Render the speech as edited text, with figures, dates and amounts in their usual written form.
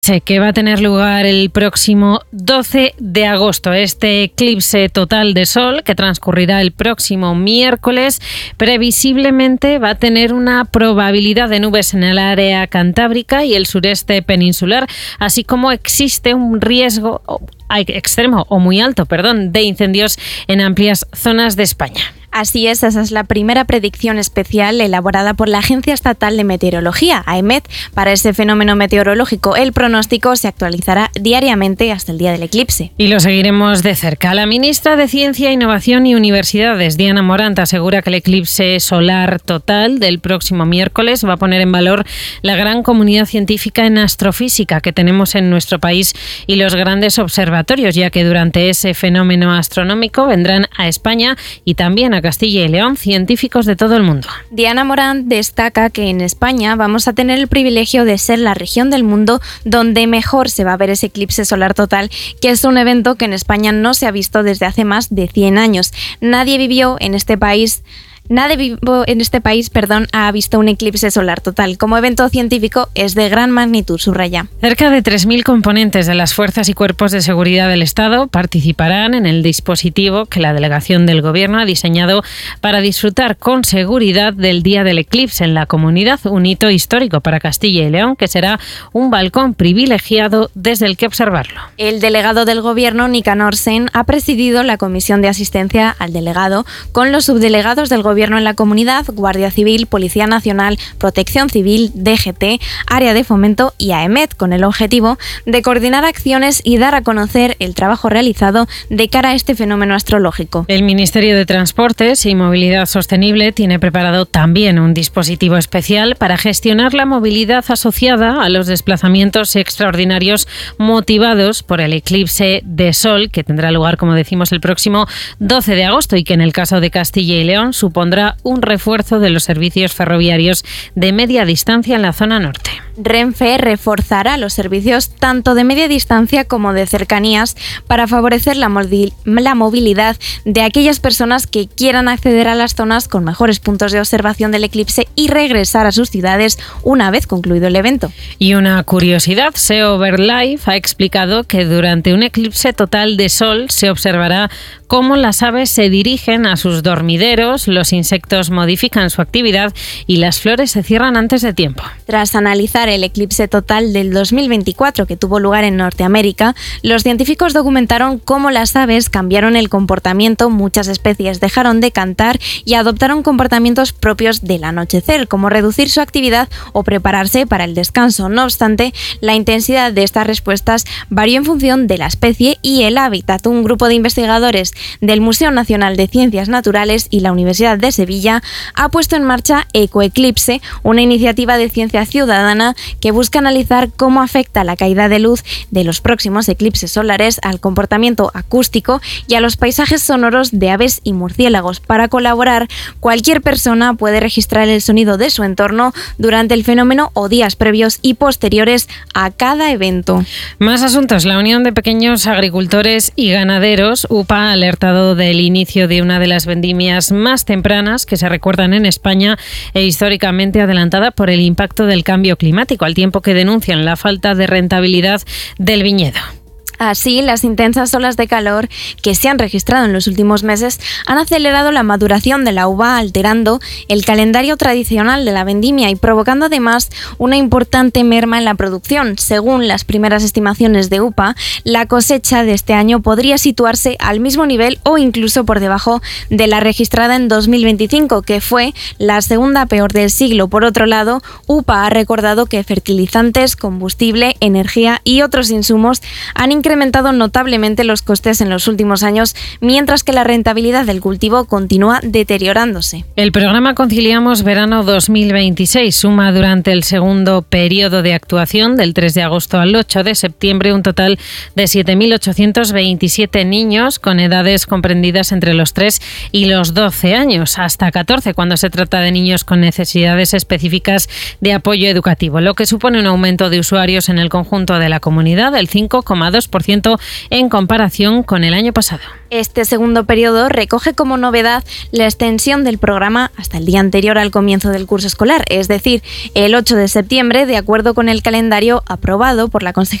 Que va a tener lugar el próximo 12 de agosto. Este eclipse total de sol, que transcurrirá el próximo miércoles, previsiblemente va a tener una probabilidad de nubes en el área cantábrica y el sureste peninsular, así como existe un riesgo extremo o muy alto, de incendios en amplias zonas de España. Así es, esa es la primera predicción especial elaborada por la Agencia Estatal de Meteorología, AEMET, para ese fenómeno meteorológico. El pronóstico se actualizará diariamente hasta el día del eclipse. Y lo seguiremos de cerca. La ministra de Ciencia, Innovación y Universidades, Diana Morant, asegura que el eclipse solar total del próximo miércoles va a poner en valor la gran comunidad científica en astrofísica que tenemos en nuestro país y los grandes observatorios, ya que durante ese fenómeno astronómico vendrán a España y también a Castilla y León científicos de todo el mundo. Diana Morant destaca que en España vamos a tener el privilegio de ser la región del mundo donde mejor se va a ver ese eclipse solar total, que es un evento que en España no se ha visto desde hace más de 100 años. Nadie vivo en este país ha visto un eclipse solar total. Como evento científico es de gran magnitud, subraya. Cerca de 3.000 componentes de las fuerzas y cuerpos de seguridad del Estado participarán en el dispositivo que la delegación del Gobierno ha diseñado para disfrutar con seguridad del día del eclipse en la comunidad, un hito histórico para Castilla y León, que será un balcón privilegiado desde el que observarlo. El delegado del Gobierno, Nicanor Sen, ha presidido la comisión de asistencia al delegado con los subdelegados del Gobierno en la comunidad, Guardia Civil, Policía Nacional, Protección Civil, DGT, Área de Fomento y AEMET, con el objetivo de coordinar acciones y dar a conocer el trabajo realizado de cara a este fenómeno astrológico. El Ministerio de Transportes y Movilidad Sostenible tiene preparado también un dispositivo especial para gestionar la movilidad asociada a los desplazamientos extraordinarios motivados por el eclipse de sol, que tendrá lugar, como decimos, el próximo 12 de agosto y que en el caso de Castilla y León supondrá un refuerzo de los servicios ferroviarios de media distancia en la zona norte. Renfe reforzará los servicios tanto de media distancia como de cercanías para favorecer la movilidad de aquellas personas que quieran acceder a las zonas con mejores puntos de observación del eclipse y regresar a sus ciudades una vez concluido el evento. Y una curiosidad, SEO-Birdlife ha explicado que durante un eclipse total de sol se observará cómo las aves se dirigen a sus dormideros, los insectos modifican su actividad y las flores se cierran antes de tiempo. Tras analizar el eclipse total del 2024 que tuvo lugar en Norteamérica, los científicos documentaron cómo las aves cambiaron el comportamiento, muchas especies dejaron de cantar y adoptaron comportamientos propios del anochecer, como reducir su actividad o prepararse para el descanso. No obstante, la intensidad de estas respuestas varió en función de la especie y el hábitat. Un grupo de investigadores del Museo Nacional de Ciencias Naturales y la Universidad de Sevilla ha puesto en marcha Ecoeclipse, una iniciativa de ciencia ciudadana que busca analizar cómo afecta la caída de luz de los próximos eclipses solares al comportamiento acústico y a los paisajes sonoros de aves y murciélagos. Para colaborar, cualquier persona puede registrar el sonido de su entorno durante el fenómeno o días previos y posteriores a cada evento. Más asuntos. La Unión de Pequeños Agricultores y Ganaderos, UPA, ha alertado del inicio de una de las vendimias más tempranas que se recuerdan en España e históricamente adelantada por el impacto del cambio climático, al tiempo que denuncian la falta de rentabilidad del viñedo. Así, las intensas olas de calor que se han registrado en los últimos meses han acelerado la maduración de la uva, alterando el calendario tradicional de la vendimia y provocando además una importante merma en la producción. Según las primeras estimaciones de UPA, la cosecha de este año podría situarse al mismo nivel o incluso por debajo de la registrada en 2025, que fue la segunda peor del siglo. Por otro lado, UPA ha recordado que fertilizantes, combustible, energía y otros insumos han incrementado notablemente los costes en los últimos años, mientras que la rentabilidad del cultivo continúa deteriorándose. El programa Conciliamos Verano 2026 suma durante el segundo periodo de actuación, del 3 de agosto al 8 de septiembre, un total de 7.827 niños con edades comprendidas entre los 3 y los 12 años, hasta 14 cuando se trata de niños con necesidades específicas de apoyo educativo, lo que supone un aumento de usuarios en el conjunto de la comunidad del 5,2%. 6% en comparación con el año pasado. Este segundo periodo recoge como novedad la extensión del programa hasta el día anterior al comienzo del curso escolar, es decir, el 8 de septiembre, de acuerdo con el calendario aprobado por la Consejería